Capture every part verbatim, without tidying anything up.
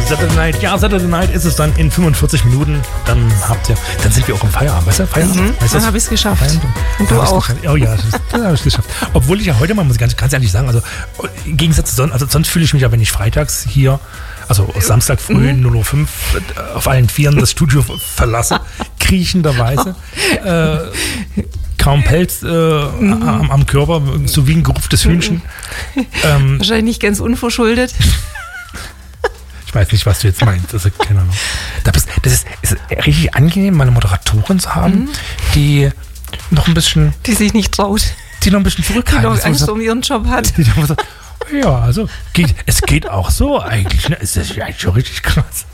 Saturday Night. Ja, Saturday Night ist es dann in fünfundvierzig Minuten. Dann habt ihr, dann sind wir auch im Feierabend. Weißt du, Feierabend? Mhm, weißt du, dann habe ich es geschafft. Feierabend? Und du auch. Oh ja, das, das habe ich geschafft. Obwohl ich ja heute mal, muss ich ganz, ganz ehrlich sagen, also im Gegensatz zu sonst, also sonst fühle ich mich ja, wenn ich freitags hier, also Samstag früh, mhm. null Uhr fünf, auf allen Vieren das Studio verlasse, kriechenderweise, äh, kaum Pelz äh, mhm. am, am Körper, so wie ein gerupftes Hühnchen. Mhm. Ähm, Wahrscheinlich nicht ganz unverschuldet. Ich weiß nicht, was du jetzt meinst. Also, keine Ahnung. Das ist, das ist, ist richtig angenehm, mal eine Moderatorin zu haben, mhm. die noch ein bisschen... Die sich nicht traut. Die noch ein bisschen zurückhaltend ist. Die noch Angst um ihren Job hat. Die noch sagt, ja, also geht, es geht auch so eigentlich. Ne? Ist das ja schon richtig krass.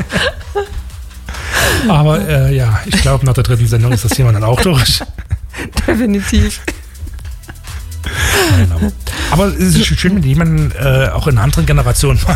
Aber äh, ja, ich glaube, nach der dritten Sendung ist das Thema dann auch durch. Definitiv. Nein, aber, aber es ist schön, wenn jemand äh, auch in anderen Generationen mal.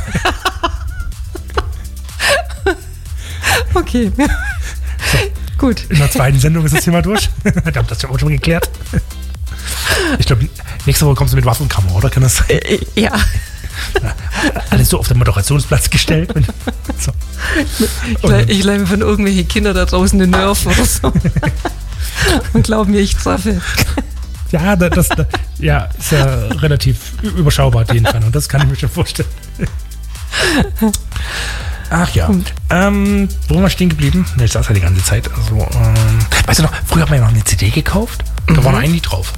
Okay. So. Gut. In der zweiten Sendung ist das Thema durch. Wir haben das ja auch schon geklärt. Ich glaube, nächste Woche kommst du mit Waffenkammer, oder? Kann das sein? Äh, ja. Alles so auf den Moderationsplatz gestellt. So. Ich, le- ich leih von irgendwelchen Kindern da draußen eine Nerf oder so. Und glaub mir, ich treffe. Ja, das, das ja, ist ja relativ überschaubar, den Fall. Und das kann ich mir schon vorstellen. Ach ja. Ähm, wo waren wir stehen geblieben? Ne, ich saß ja die ganze Zeit. Also, ähm, weißt du noch, früher hat man ja noch eine C D gekauft. Da mhm. war noch ein Lied drauf.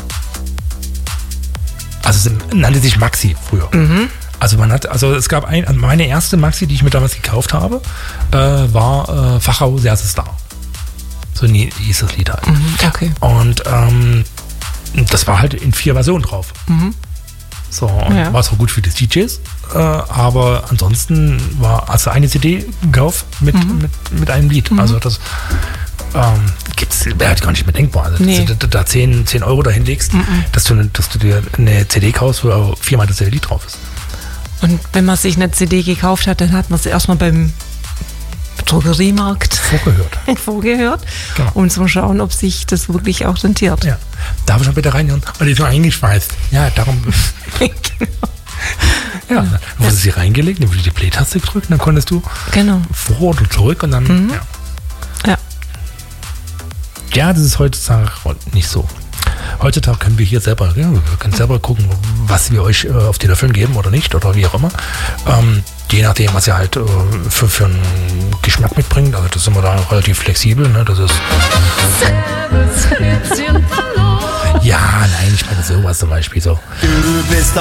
Also es nannte sich Maxi früher. Mhm. Also man hat, also es gab ein, meine erste Maxi, die ich mir damals gekauft habe, äh, war äh, Fachau Serse Star. So hieß das Lied halt. Mhm, okay. Und ähm, das war halt in vier Versionen drauf. Mhm. So, und ja. war es auch gut für die D Js. Äh, aber ansonsten war also eine C D gekauft mit, mhm. mit, mit einem Lied. Mhm. Also das ähm, gibt's, wäre halt gar nicht mehr denkbar. Also, nee. dass du da zehn Euro dahin legst, mhm. dass, du, dass du dir eine C D kaufst, wo viermal dasselbe Lied drauf ist. Und wenn man sich eine C D gekauft hat, dann hat man sie erstmal beim Drogeriemarkt vorgehört, vorgehört genau. um zu schauen, ob sich das wirklich auch rentiert. Ja. Darf ich schon bitte reinhören? Weil die ist so eingeschweißt. Ja, darum. Genau. Ja, dann wurde ja. sie reingelegt, dann wurde die Play-Taste gedrückt, dann konntest du genau. vor oder zurück und dann. Mhm. Ja. ja. Ja, das ist heutzutage nicht so. Heutzutage können wir hier selber, ja, wir können selber gucken, was wir euch äh, auf die Löffeln geben oder nicht oder wie auch immer. Ähm, je nachdem, was ihr halt äh, für, für einen Geschmack mitbringt. Also das sind wir da relativ flexibel. Ne? Das ist ja, nein, ich meine sowas zum Beispiel so. Du bist